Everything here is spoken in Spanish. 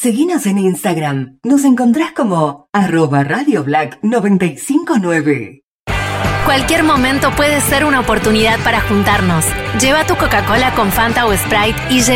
Seguinos en Instagram. Nos encontrás como @RadioBlack959. Cualquier momento puede ser una oportunidad para juntarnos. Lleva tu Coca-Cola con Fanta o Sprite y